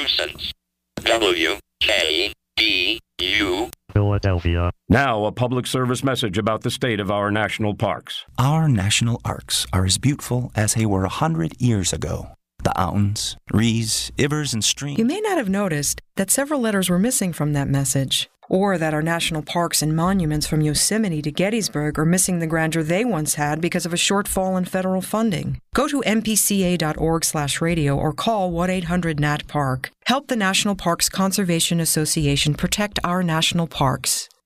Simpsons. WKBU. Philadelphia. Now, a public service message about the state of our national parks. Our national parks are as beautiful as they were 100 years ago. The mountains, rees, rivers, and streams. You may not have noticed that several letters were missing from that message, or that our national parks and monuments from Yosemite to Gettysburg are missing the grandeur they once had because of a shortfall in federal funding. Go to mpca.org/radio or call 1-800-NAT-PARK. Help the National Parks Conservation Association protect our national parks.